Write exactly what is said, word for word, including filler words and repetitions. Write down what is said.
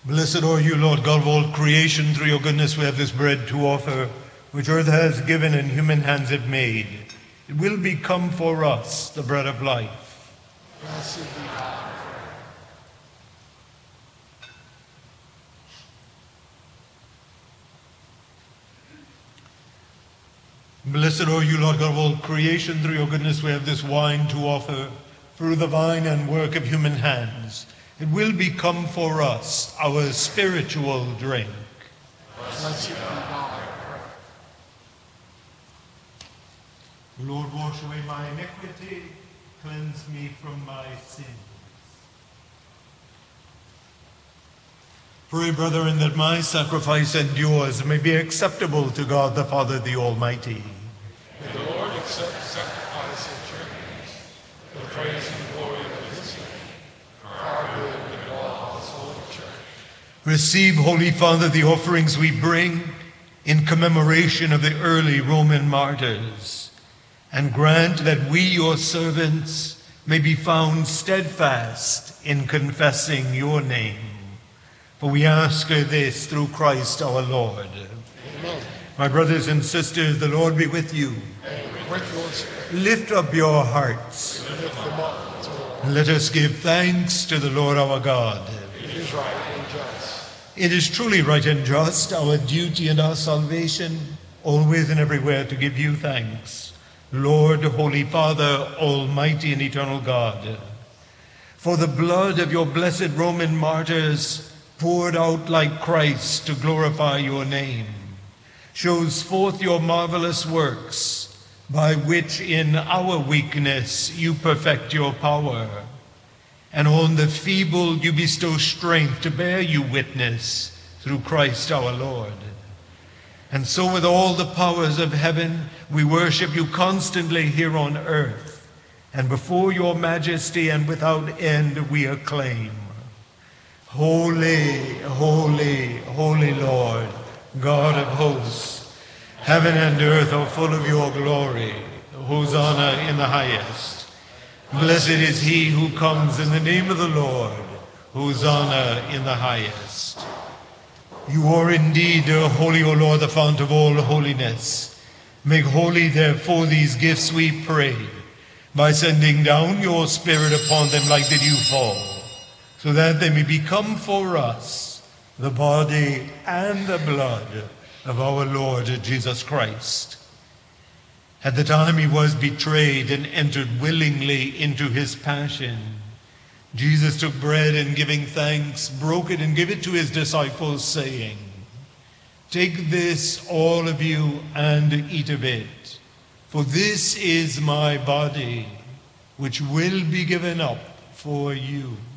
Blessed are you, Lord God of all creation. Through your goodness we have this bread to offer, which earth has given and human hands have made. It will become for us the bread of life. Blessed be God. Blessed are you, Lord God of all creation. Through your goodness we have this wine to offer, through the vine and work of human hands. It will become for us our spiritual drink. Blessed be God. Lord, wash away my iniquity, cleanse me from my sins. Pray, brethren, that my sacrifice and yours may be acceptable to God the Father, the Almighty. May the Lord accept the sacrifice of your hands, for the praise and glory of his name, for our good and all his holy church. Receive, Holy Father, the offerings we bring in commemoration of the early Roman martyrs, and grant that we, your servants, may be found steadfast in confessing your name. For we ask this through Christ our Lord. Amen. My brothers and sisters, the Lord be with you. And with your spirit, Lift up your hearts. lift them up to the Lord. Let us give thanks to the Lord our God. It is right and just. It is truly right and just, our duty and our salvation, always and everywhere to give you thanks, Lord, Holy Father, Almighty and eternal God. For the blood of your blessed Roman martyrs, poured out like Christ to glorify your name, shows forth your marvelous works, by which in our weakness you perfect your power, and on the feeble you bestow strength to bear you witness through Christ our Lord. And so with all the powers of heaven we worship you constantly here on earth, and before your majesty and without end we acclaim, Holy, holy, holy Lord, God of hosts, heaven and earth are full of your glory. Hosanna in the highest. Blessed is he who comes in the name of the Lord. Hosanna in the highest. You are indeed holy, O Lord, the fount of all holiness. Make holy, therefore, these gifts, we pray, by sending down your Spirit upon them like the dew fall, so that they may become for us the body and the blood of our Lord Jesus Christ. At the time he was betrayed and entered willingly into his passion, Jesus took bread and giving thanks, broke it and gave it to his disciples, saying, Take this, all of you, and eat of it, for this is my body, which will be given up for you.